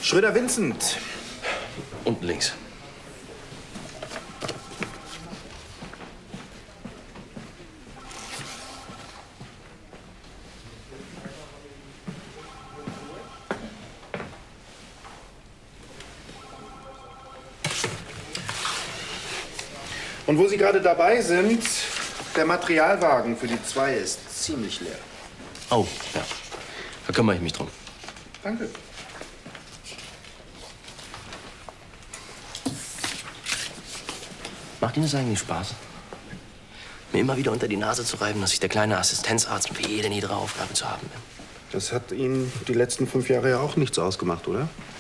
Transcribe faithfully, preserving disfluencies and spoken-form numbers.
Schröder Vincent. Unten links. Und wo Sie gerade dabei sind, der Materialwagen für die zwei ist ziemlich leer. Oh, ja. Da kümmere ich mich drum. Danke. Macht Ihnen das eigentlich Spaß? Mir immer wieder unter die Nase zu reiben, dass ich der kleine Assistenzarzt für jede niedere Aufgabe zu haben bin. Das hat Ihnen die letzten fünf Jahre ja auch nichts ausgemacht, oder?